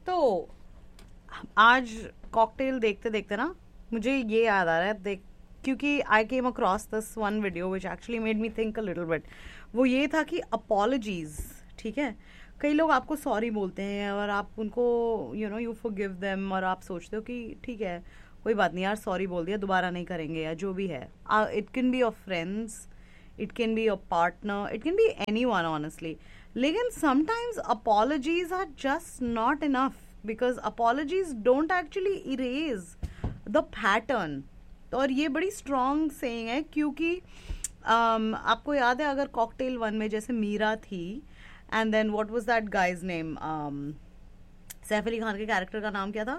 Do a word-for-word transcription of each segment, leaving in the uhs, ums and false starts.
तो आज कॉकटेल देखते देखते ना मुझे ये याद आ रहा है देख, क्योंकि आई came across this one video which actually made me think a little bit. वो ये था कि अपॉलॉजीज, ठीक है, कई लोग आपको सॉरी बोलते हैं और आप उनको you know you forgive them, और आप सोचते हो कि ठीक है कोई बात नहीं यार, सॉरी बोल दिया, दोबारा नहीं करेंगे, या जो भी है। It can be your friends, it can be your partner, it can be anyone honestly, लेकिन sometimes apologies are just not enough because apologies don't actually erase the pattern। और ये बड़ी strong saying है क्योंकि um, आपको याद है अगर कॉकटेल वन में जैसे मीरा थी and then what was that guy's name, um, Saif Ali Khan के कैरेक्टर का नाम क्या था,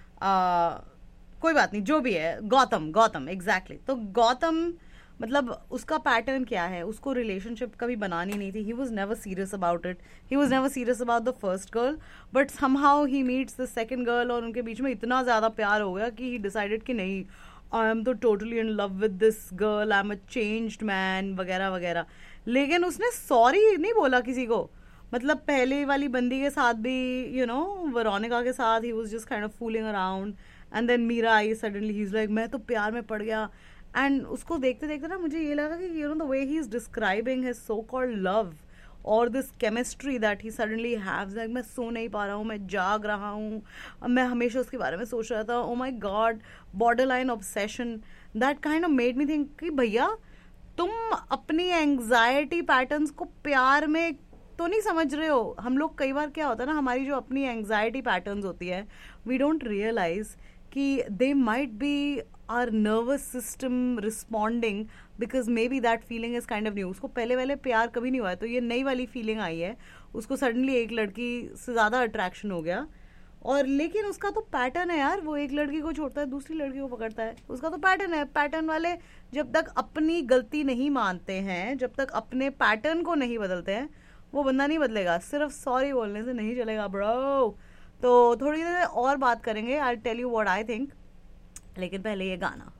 uh, कोई बात नहीं, जो भी है, गौतम, गौतम एग्जैक्टली exactly। तो गौतम मतलब उसका पैटर्न क्या है, उसको रिलेशनशिप कभी बनानी नहीं थी, he was never serious about it, he was never serious about the first girl, but somehow he meets the second girl और उनके बीच में इतना ज़्यादा प्यार हो गया कि ही डिसाइडेड कि नहीं, आई एम तो totally in love with this girl, I am a changed man वगैरह वगैरह। लेकिन उसने सॉरी नहीं बोला किसी को, मतलब पहले वाली बंदी के साथ भी यू नो वेरोनिका के साथ he was just kind of fooling around, and then Meera I suddenly he is like मैं तो प्यार में पड़ गया। एंड उसको देखते देखते ना मुझे ये लगा कि you know the way he is describing his so called love और this chemistry that he suddenly haves, like मैं सो नहीं पा रहा हूँ, मैं जाग रहा हूँ, मैं हमेशा उसके बारे में सोच रहा था, ओ माई God, border line obsession, that kind of made me think कि भैया तुम अपनी एंग्जाइटी पैटर्न्स को प्यार में तो नहीं समझ रहे हो। हम लोग कई बार क्या होता है ना, हमारी जो अपनी एंग्जाइटी पैटर्न्स होती है वी डोंट रियलाइज कि they might be our nervous system responding because maybe that feeling is kind of new। उसको पहले वाले प्यार कभी नहीं हुआ है, तो ये नई वाली फीलिंग आई है, उसको सडनली एक लड़की से ज़्यादा अट्रैक्शन हो गया, और लेकिन उसका तो पैटर्न है यार, वो एक लड़की को छोड़ता है दूसरी लड़की को पकड़ता है, उसका तो पैटर्न है। पैटर्न वाले जब तक अपनी गलती नहीं मानते हैं, जब तक अपने पैटर्न को नहीं बदलते हैं, वो बंदा नहीं बदलेगा। सिर्फ सॉरी बोलने से नहीं चलेगा ब्रो। तो थोड़ी देर और बात करेंगे, I tell you what I think, लेकिन पहले ये गाना।